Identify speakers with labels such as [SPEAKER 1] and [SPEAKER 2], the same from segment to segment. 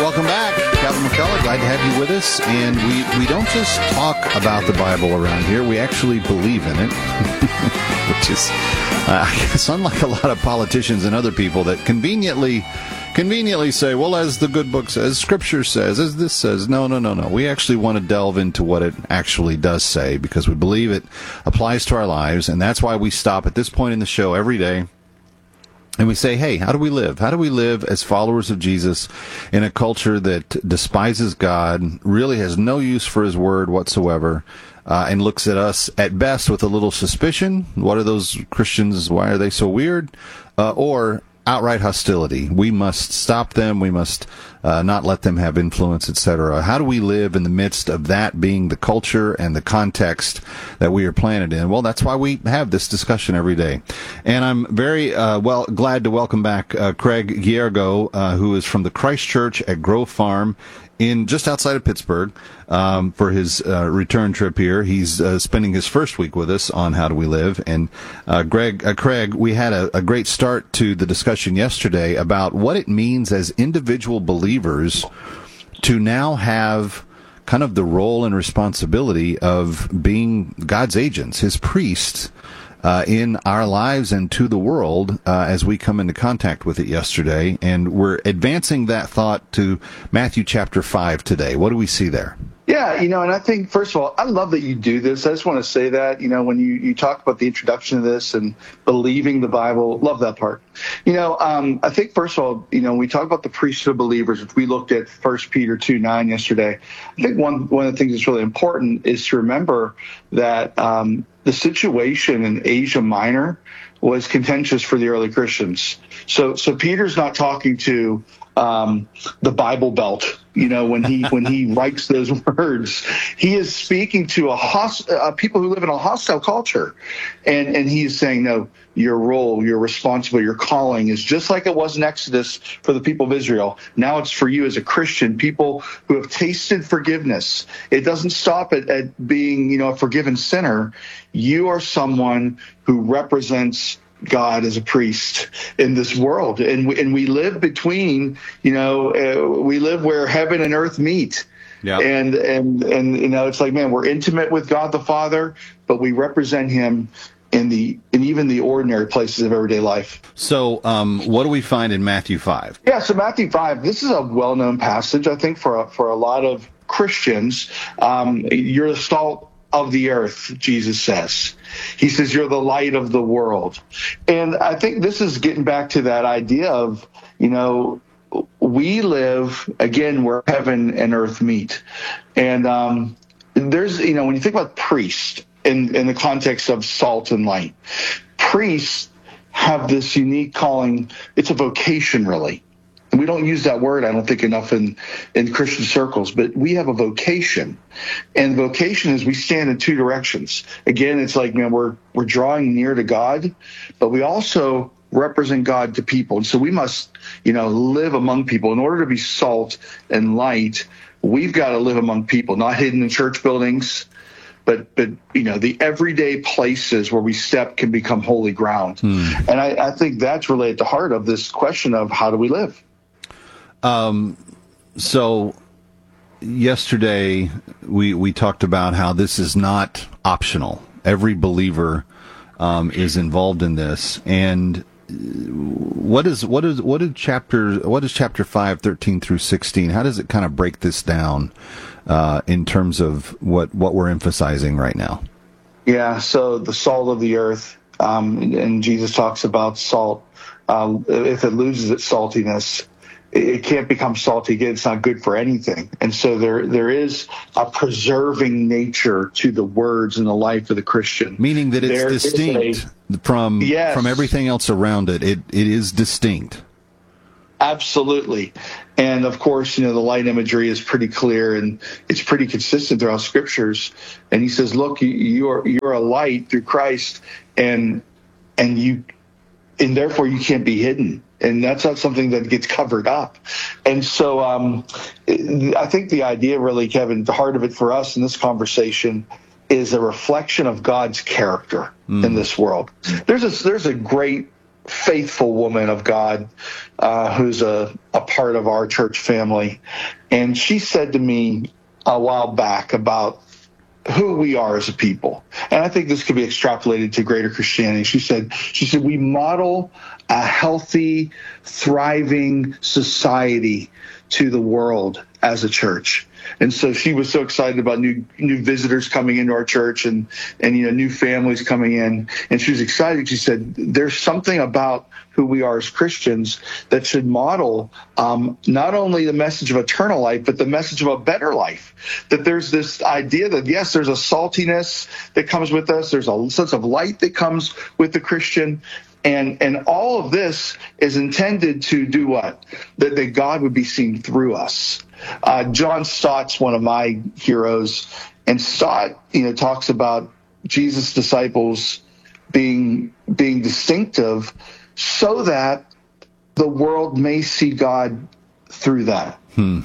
[SPEAKER 1] Welcome back. Kevin McCullough, glad to have you with us. And we don't just talk about the Bible around here, we actually believe in it, which is, I guess, unlike a lot of politicians and other people that conveniently say, well, as the good book says, Scripture says, as this says. No. We actually want to delve into what it actually does say, because we believe it applies to our lives, and that's why we stop at this point in the show every day. And we say, hey, how do we live? How do we live as followers of Jesus in a culture that despises God, really has no use for his word whatsoever, and looks at us at best with a little suspicion? What are those Christians? Why are they so weird? Or outright hostility. We must stop them. We must not let them have influence, etc. How do we live in the midst of that being the culture and the context that we are planted in? Well, that's why we have this discussion every day. And I'm very glad to welcome back Craig Giergo, who is from the Christ Church at Grove Farm in just outside of Pittsburgh for his return trip here. He's spending his first week with us on How Do We Live. And Craig, we had a great start to the discussion yesterday about what it means as individual believers to now have kind of the role and responsibility of being God's agents, his priests, in our lives and to the world as we come into contact with it yesterday. And we're advancing that thought to Matthew chapter 5 today. What do we see there?
[SPEAKER 2] Yeah, and I think, first of all, I love that you do this. I just want to say that, when you talk about the introduction of this and believing the Bible, love that part. I think, first of all, we talk about the priesthood of believers, which we looked at 1 Peter 2:9 yesterday. I think one of the things that's really important is to remember that the situation in Asia Minor was contentious for the early Christians. So Peter's not talking to the Bible Belt, when he writes those words. He is speaking to people who live in a hostile culture, and he's saying, no, your role, your responsibility, your calling is just like it was in Exodus for the people of Israel. Now it's for you as a Christian, people who have tasted forgiveness. It doesn't stop at being, a forgiven sinner. You are someone who represents God as a priest in this world, and we live between, we live where heaven and earth meet. Yeah. And it's like, man, we're intimate with God the Father, but we represent him in even the ordinary places of everyday life.
[SPEAKER 1] So what do we find in Matthew 5?
[SPEAKER 2] Yeah, so Matthew 5, this is a well-known passage, I think, for a lot of Christians. You're the salt of the earth, Jesus says. He says, you're the light of the world. And I think this is getting back to that idea of, we live, again, where heaven and earth meet. And there's, when you think about priest in the context of salt and light, priests have this unique calling. It's a vocation, really. And we don't use that word, I don't think, enough in Christian circles, but we have a vocation. And vocation is we stand in two directions. Again, it's like, man, we're drawing near to God, but we also represent God to people. And so we must, live among people. In order to be salt and light, we've got to live among people, not hidden in church buildings, but the everyday places where we step can become holy ground. And I think that's really at the heart of this question of how do we live?
[SPEAKER 1] So yesterday we talked about how this is not optional. Every believer is involved in this. And what is chapter 5:13 through 16? How does it kind of break this down in terms of what we're emphasizing right now?
[SPEAKER 2] Yeah, so the salt of the earth, and Jesus talks about salt. If it loses its saltiness, it can't become salty again. It's not good for anything. And so there is a preserving nature to the words and the life of the Christian.
[SPEAKER 1] Meaning that it's distinct from everything else around it. It is distinct.
[SPEAKER 2] Absolutely. And of course, the light imagery is pretty clear and it's pretty consistent throughout scriptures. And he says, look, you're a light through Christ and therefore you can't be hidden. And that's not something that gets covered up. And so I think the idea really, Kevin, the heart of it for us in this conversation is a reflection of God's character in this world. There's a great faithful woman of God who's a a part of our church family. And she said to me a while back about who we are as a people. And I think this could be extrapolated to greater Christianity. She said, we model a healthy, thriving society to the world as a church. And so she was so excited about new visitors coming into our church and new families coming in. And she was excited. She said, there's something about who we are as Christians that should model not only the message of eternal life, but the message of a better life. That there's this idea that, yes, there's a saltiness that comes with us. There's a sense of light that comes with the Christian. And all of this is intended to do what? That God would be seen through us. John Stott's one of my heroes, and Stott, talks about Jesus' disciples being distinctive so that the world may see God through that. And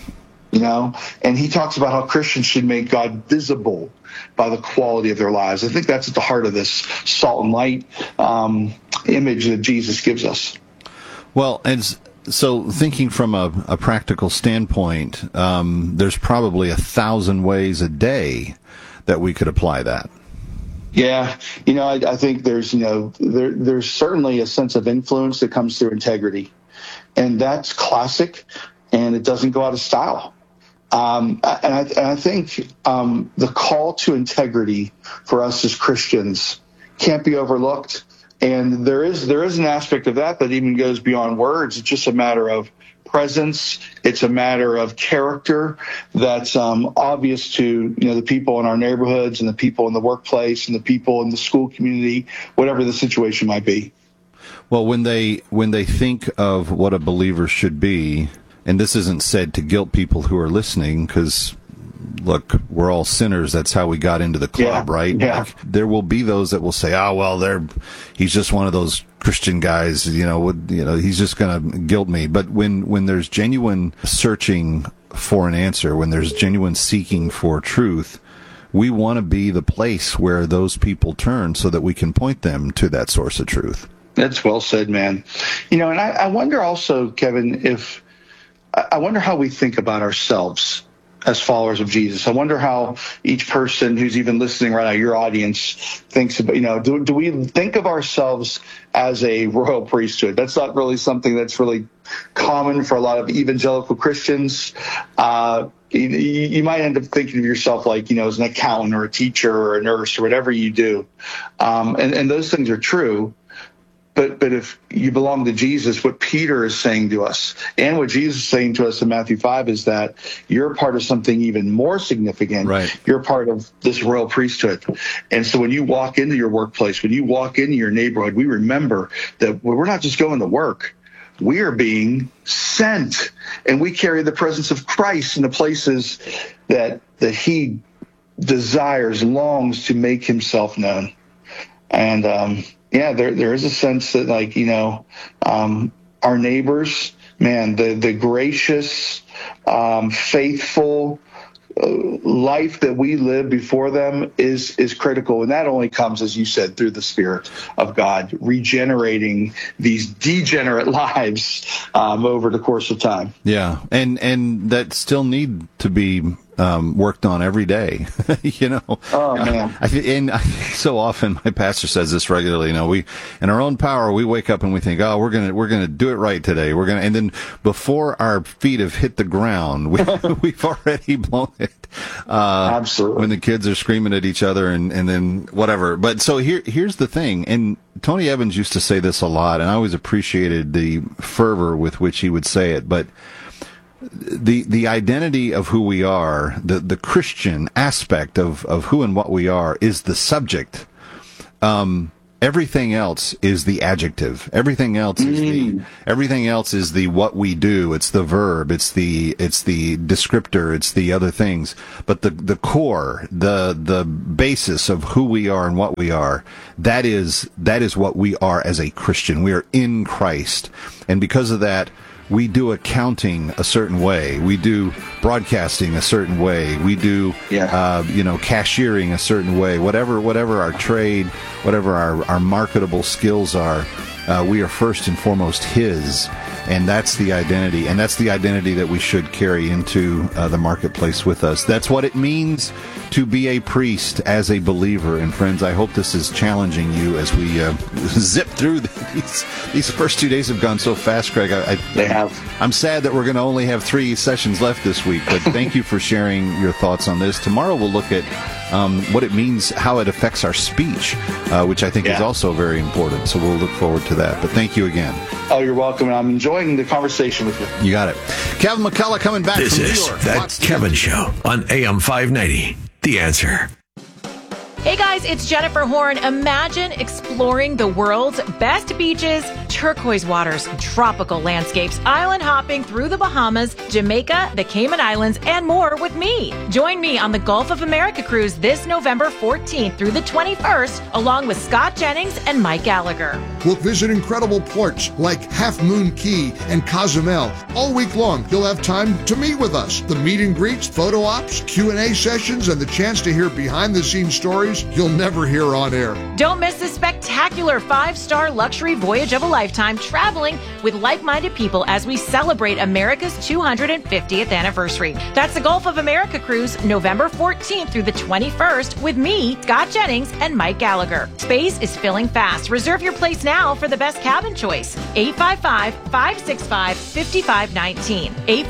[SPEAKER 2] he talks about how Christians should make God visible by the quality of their lives. I think that's at the heart of this salt and light image that Jesus gives us.
[SPEAKER 1] Well, so thinking from a practical standpoint, there's probably 1,000 ways a day that we could apply that.
[SPEAKER 2] Yeah, I think there's there's certainly a sense of influence that comes through integrity, and that's classic, and it doesn't go out of style. And I think the call to integrity for us as Christians can't be overlooked. And there is an aspect of that even goes beyond words. It's just a matter of presence. It's a matter of character that's obvious to the people in our neighborhoods and the people in the workplace and the people in the school community, whatever the situation might be.
[SPEAKER 1] Well, when they think of what a believer should be, and this isn't said to guilt people who are listening, because look, we're all sinners. That's how we got into the club, right?
[SPEAKER 2] Yeah.
[SPEAKER 1] Like, there will be those that will say, he's just one of those Christian guys, he's just going to guilt me. But when there's genuine searching for an answer, when there's genuine seeking for truth, we want to be the place where those people turn so that we can point them to that source of truth.
[SPEAKER 2] That's well said, man. And I wonder also, Kevin, I wonder how we think about ourselves as followers of Jesus. I wonder how each person who's even listening right now, your audience, thinks about, do we think of ourselves as a royal priesthood? That's not really something that's really common for a lot of evangelical Christians. You might end up thinking of yourself like, as an accountant or a teacher or a nurse or whatever you do. And those things are true. But if you belong to Jesus, what Peter is saying to us and what Jesus is saying to us in Matthew 5 is that you're a part of something even more significant.
[SPEAKER 1] Right.
[SPEAKER 2] You're a part of this royal priesthood. And so when you walk into your workplace, when you walk into your neighborhood, we remember that we're not just going to work. We are being sent, and we carry the presence of Christ in the places that he desires, longs to make himself known. And, there is a sense that, our neighbors, man, the gracious, faithful life that we live before them is critical. And that only comes, as you said, through the Spirit of God, regenerating these degenerate lives over the course of time.
[SPEAKER 1] Yeah, and that still need to be worked on every day.
[SPEAKER 2] Oh man!
[SPEAKER 1] So often my pastor says this regularly. We, in our own power, we wake up and we think, we're gonna do it right today. And then before our feet have hit the ground, we've already blown it.
[SPEAKER 2] Absolutely.
[SPEAKER 1] When the kids are screaming at each other and then whatever. But so here's the thing. And Tony Evans used to say this a lot, and I always appreciated the fervor with which he would say it. But the identity of who we are, the Christian aspect of who and what we are is the subject. Everything else is the adjective. Everything else is the what we do. It's the verb. It's the descriptor. It's the other things. But the core, the basis of who we are and what we are, that is what we are as a Christian. We are in Christ, and because of that, we do accounting a certain way. We do broadcasting a certain way. We do, cashiering a certain way. Whatever our trade, whatever our marketable skills are, we are first and foremost His. And that's the identity. And that's the identity that we should carry into the marketplace with us. That's what it means to be a priest as a believer. And friends, I hope this is challenging you as we zip through these first 2 days have gone so fast, Craig.
[SPEAKER 2] They have.
[SPEAKER 1] I'm sad that we're going to only have 3 sessions left this week, but thank you for sharing your thoughts on this. Tomorrow we'll look at what it means, how it affects our speech, which I think is also very important. So we'll look forward to that. But thank you again.
[SPEAKER 2] Oh, you're welcome. I'm enjoying the conversation with you.
[SPEAKER 1] You got it. Kevin McCullough coming back from New York.
[SPEAKER 3] This is That Kevin Show on AM 590. The Answer.
[SPEAKER 4] Hey guys, it's Jennifer Horn. Imagine exploring the world's best beaches, turquoise waters, tropical landscapes, island hopping through the Bahamas, Jamaica, the Cayman Islands, and more with me. Join me on the Gulf of America cruise this November 14th through the 21st, along with Scott Jennings and Mike Gallagher.
[SPEAKER 5] We'll visit incredible ports like Half Moon Key and Cozumel. All week long, you'll have time to meet with us. The meet and greets, photo ops, Q&A sessions, and the chance to hear behind-the-scenes stories you'll never hear on air.
[SPEAKER 4] Don't miss this spectacular 5-star luxury voyage of a lifetime traveling with like-minded people as we celebrate America's 250th anniversary. That's the Gulf of America cruise, November 14th through the 21st with me, Scott Jennings, and Mike Gallagher. Space is filling fast. Reserve your place now for the best cabin choice. 855-565-5519.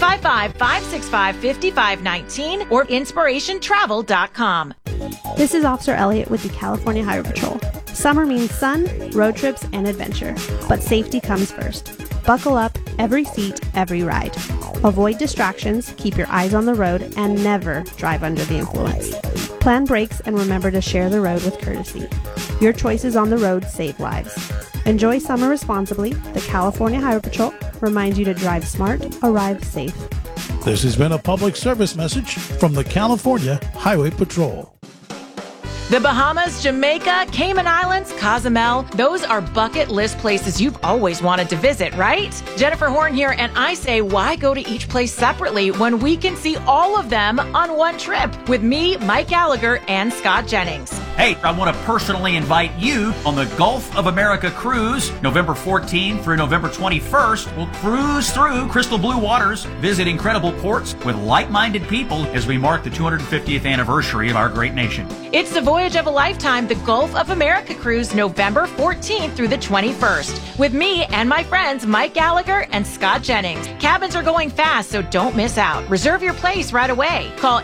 [SPEAKER 4] 855-565-5519 or inspirationtravel.com.
[SPEAKER 6] This is Officer Elliott with the California Highway Patrol. Summer means sun, road trips, and adventure. But safety comes first. Buckle up, every seat, every ride. Avoid distractions, keep your eyes on the road, and never drive under the influence. Plan brakes and remember to share the road with courtesy. Your choices on the road save lives. Enjoy summer responsibly. The California Highway Patrol reminds you to drive smart, arrive safe.
[SPEAKER 7] This has been a public service message from the California Highway Patrol.
[SPEAKER 4] The Bahamas, Jamaica, Cayman Islands, Cozumel, those are bucket list places you've always wanted to visit, right? Jennifer Horn here, and I say, why go to each place separately when we can see all of them on one trip with me, Mike Gallagher, and Scott Jennings?
[SPEAKER 8] Hey, I want to personally invite you on the Gulf of America cruise, November 14th through November 21st. We'll cruise through crystal blue waters, visit incredible ports with like-minded people as we mark the 250th anniversary of our great nation.
[SPEAKER 4] It's the voyage of a lifetime, the Gulf of America cruise, November 14th through the 21st, with me and my friends Mike Gallagher and Scott Jennings. Cabins are going fast, so don't miss out. Reserve your place right away. Call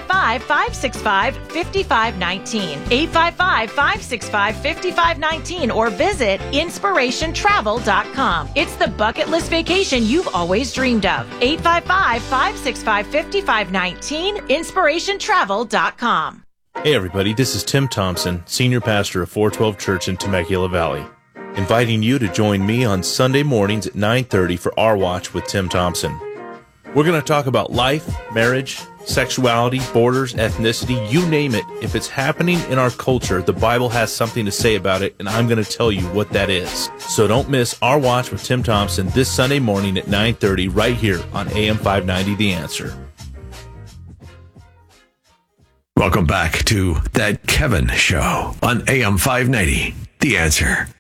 [SPEAKER 4] 855-565-5519, 855-565-5519, or visit inspirationtravel.com. It's the bucket list vacation you've always dreamed of. 855-565-5519, inspirationtravel.com.
[SPEAKER 9] Hey everybody, this is Tim Thompson, Senior Pastor of 412 Church in Temecula Valley, inviting you to join me on Sunday mornings at 9:30 for Our Watch with Tim Thompson. We're going to talk about life, marriage, sexuality, borders, ethnicity, you name it. If it's happening in our culture, the Bible has something to say about it, and I'm going to tell you what that is. So don't miss Our Watch with Tim Thompson this Sunday morning at 9:30 right here on AM 590 The Answer.
[SPEAKER 3] Welcome back to That Kevin Show on AM 590. The Answer.